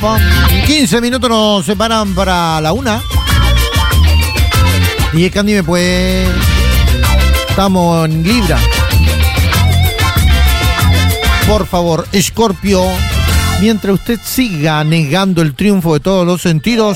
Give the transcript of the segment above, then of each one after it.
15 minutos nos separan para la 1. Y Candy me puede... Estamos en Libra. Por favor, Escorpio, mientras usted siga negando el triunfo de todos los sentidos,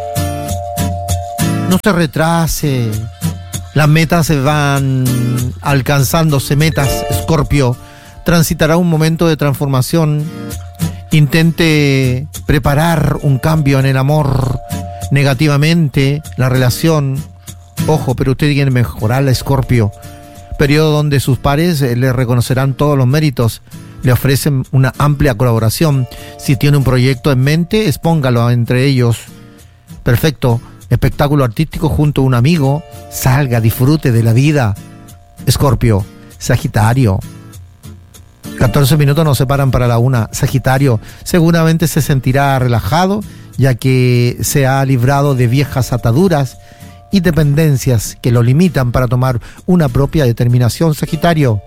no se retrase. Las metas se van alcanzándose, metas, Escorpio. Transitará un momento de transformación. Intente preparar un cambio en el amor, negativamente, la relación. Ojo, pero usted tiene que mejorar la Escorpio. Periodo donde sus pares le reconocerán todos los méritos, le ofrecen una amplia colaboración. Si tiene un proyecto en mente, expóngalo entre ellos. Perfecto. Espectáculo artístico junto a un amigo. Salga, disfrute de la vida. Escorpio. Sagitario. 14 minutos nos separan para la 1. Sagitario. Seguramente se sentirá relajado, ya que se ha librado de viejas ataduras y dependencias que lo limitan para tomar una propia determinación. Sagitario.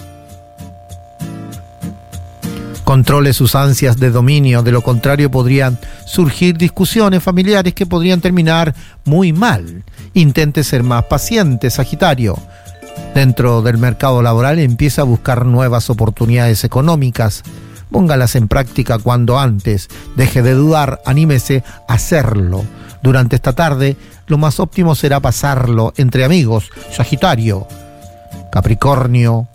Controle sus ansias de dominio, de lo contrario podrían surgir discusiones familiares que podrían terminar muy mal. Intente ser más paciente, Sagitario. Dentro del mercado laboral empieza a buscar nuevas oportunidades económicas. Póngalas en práctica cuando antes. Deje de dudar, anímese a hacerlo. Durante esta tarde, lo más óptimo será pasarlo entre amigos, Sagitario. Capricornio.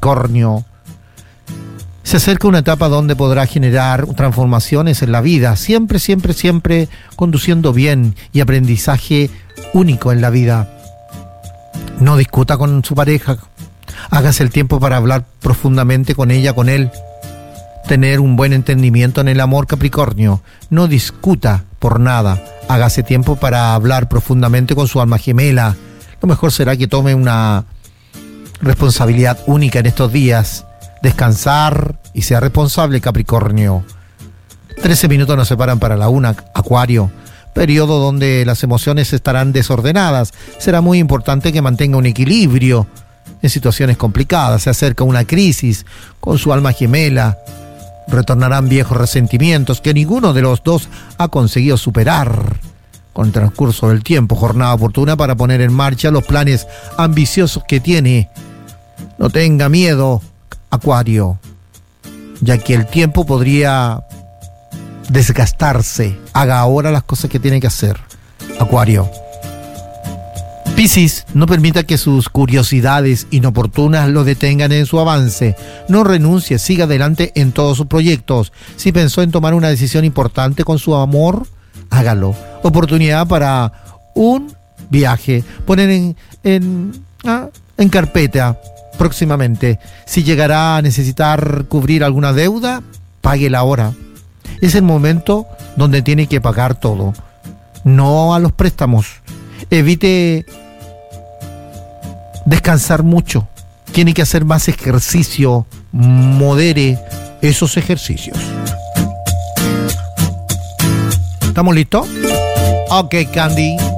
Se acerca una etapa donde podrá generar transformaciones en la vida, siempre conduciendo bien y aprendizaje único en la vida. No discuta con su pareja, hágase el tiempo para hablar profundamente con ella, con él. Tener un buen entendimiento en el amor, Capricornio. No discuta por nada, hágase tiempo para hablar profundamente con su alma gemela. Lo mejor será que tome una responsabilidad única en estos días. Descansar y sea responsable, Capricornio. 13 minutos nos separan para la 1, Acuario. Periodo donde las emociones estarán desordenadas. Será muy importante que mantenga un equilibrio en situaciones complicadas. Se acerca una crisis con su alma gemela. Retornarán viejos resentimientos que ninguno de los dos ha conseguido superar. Con el transcurso del tiempo, jornada oportuna para poner en marcha los planes ambiciosos que tiene. No tenga miedo, Acuario, ya que el tiempo podría desgastarse. Haga ahora las cosas que tiene que hacer, Acuario. Piscis, no permita que sus curiosidades inoportunas lo detengan en su avance. No renuncie, siga adelante en todos sus proyectos. Si pensó en tomar una decisión importante con su amor, hágalo. Oportunidad para un viaje. Poner en carpeta próximamente. Si llegará a necesitar cubrir alguna deuda, páguela ahora. Es el momento donde tiene que pagar todo, no a los préstamos. Evite descansar mucho. Tiene que hacer más ejercicio. Modere esos ejercicios. ¿Estamos listos? Ok, Candy.